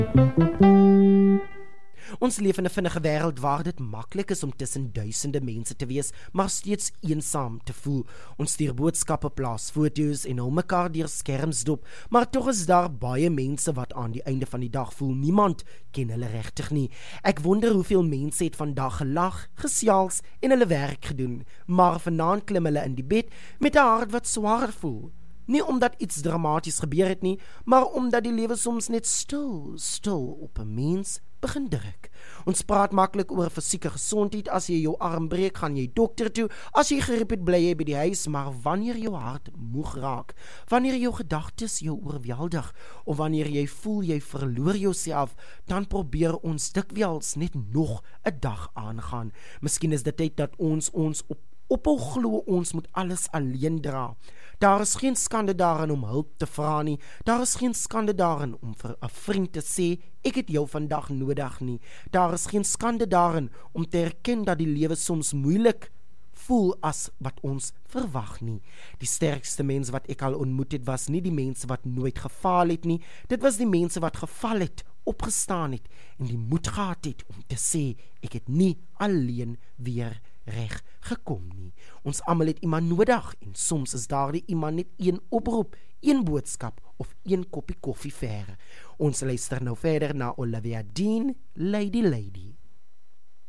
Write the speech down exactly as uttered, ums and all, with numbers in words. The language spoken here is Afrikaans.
Ons leef in 'n vinnige wêreld waar dit maklik is om tussen duisende mense te wees, maar steeds eensaam te voel. Ons stuur boodskappe, plaas foto's en hou mekaar deur skerms dop, maar tog is daar baie mense wat aan die einde van die dag voel niemand ken hulle regtig nie. Ek wonder hoeveel mense het vandag gelag, gesels en hulle werk gedoen, maar vanaand klim hulle in die bed met 'n hart wat swaar voel. Nie omdat iets dramaties gebeur het nie, maar omdat die lewe soms net stil, stil op 'n mens begin druk. Ons praat maklik oor fisieke gesondheid. As jy jou arm breek, gaan jy dokter toe. As jy geriep het, bly jy by die huis. Maar wanneer jou hart moeg raak, wanneer jou gedagtes jou oorweldig, of wanneer jy voel jy verloor jouself, dan probeer ons dikwels net nog 'n dag aangaan. Miskien is dit tyd dat ons ons op ophou glo ons moet alles alleen dra. Daar is geen skande daarin om hulp te vra nie. Daar is geen skande daarin om vir 'n vriend te sê, ek het jou vandag nodig nie. Daar is geen skande daarin om te erken dat die lewe soms moeilik voel as wat ons verwag nie. Die sterkste mens wat ek al ontmoet het, was nie die mense wat nooit gefaal het nie. Dit was die mense wat geval het, opgestaan het en die moed gehad het om te sê, ek het nie alleen weer reg gekom nie. Ons almal het iemand nodig en soms is daar die iemand net een oproep, een boodskap of een koppie koffie ver. Ons luister nou verder na Olivia Dean, Lady Lady.